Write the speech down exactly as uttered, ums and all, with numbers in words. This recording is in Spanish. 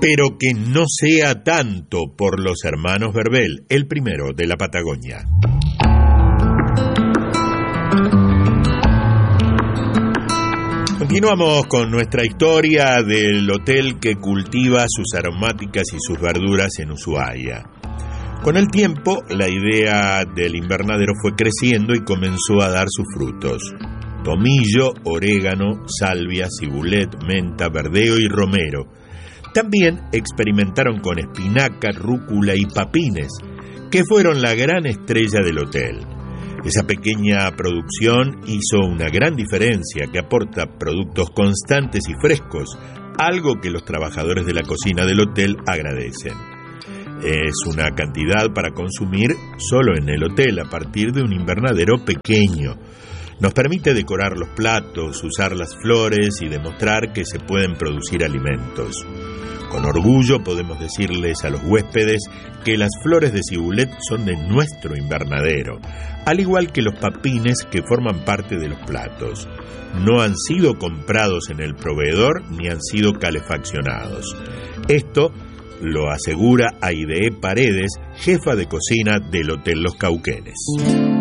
pero que no sea tanto por los hermanos Verbel, el primero de la Patagonia. Continuamos con nuestra historia del hotel que cultiva sus aromáticas y sus verduras en Ushuaia. Con el tiempo, la idea del invernadero fue creciendo y comenzó a dar sus frutos. Tomillo, orégano, salvia, cibulet, menta, verdeo y romero. También experimentaron con espinaca, rúcula y papines, que fueron la gran estrella del hotel. Esa pequeña producción hizo una gran diferencia que aporta productos constantes y frescos, algo que los trabajadores de la cocina del hotel agradecen. Es una cantidad para consumir solo en el hotel a partir de un invernadero pequeño. Nos permite decorar los platos, usar las flores y demostrar que se pueden producir alimentos. Con orgullo podemos decirles a los huéspedes que las flores de cibulet son de nuestro invernadero, al igual que los papines que forman parte de los platos. No han sido comprados en el proveedor ni han sido calefaccionados. Esto lo asegura Aidee Paredes, jefa de cocina del Hotel Los Cauquenes.